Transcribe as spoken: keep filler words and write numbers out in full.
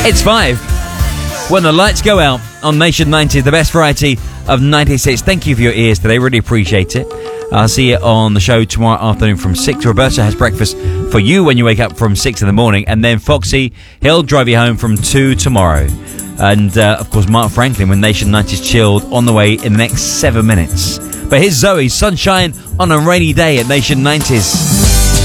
It's five. When the lights go out on Nation nineties, the best variety of ninety-six. Thank you for your ears today. Really appreciate it. I'll see you on the show tomorrow afternoon from six. Roberta has breakfast for you when you wake up from six in the morning. And then Foxy, he'll drive you home from two tomorrow. And, uh, of course, Mark Franklin with Nation nineties Chilled on the way in the next seven minutes. But here's Zoe, Sunshine on a Rainy Day at Nation nineties.